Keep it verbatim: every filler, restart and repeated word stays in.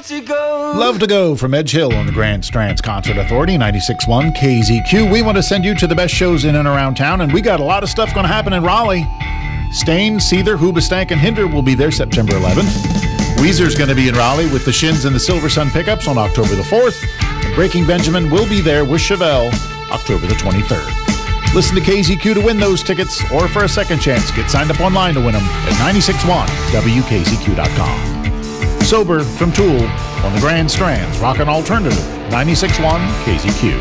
to go. Love to Go from Edge Hill on the Grand Strands Concert Authority, ninety-six point one K Z Q. We want to send you to the best shows in and around town, and we got a lot of stuff going to happen in Raleigh. Stain, Seether, Hoobastank, and Hinder will be there September eleventh. Weezer's going to be in Raleigh with the Shins and the Silver Sun Pickups on October the fourth. And Breaking Benjamin will be there with Chevelle October the twenty-third. Listen to K Z Q to win those tickets, or for a second chance, get signed up online to win them at ninety-six point one W K Z Q dot com. Sober from Tool on the Grand Strands, Rockin' Alternative, ninety-six point one K Z Q.